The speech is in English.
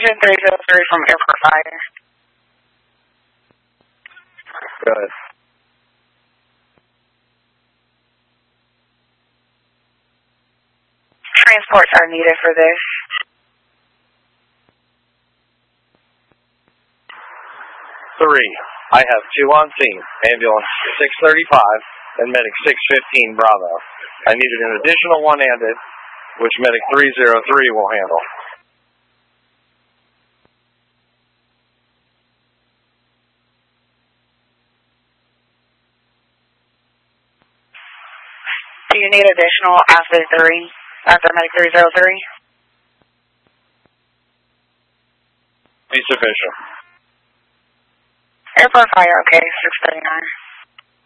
Division 303 from Airport Fire. Good. Transports are needed for this. 3. I have 2 on scene. Ambulance 635 and medic 615 Bravo. I needed an additional one handed, which medic 303 will handle. Do you need additional after medic 303? Be sufficient. Airport Fire, okay, 639.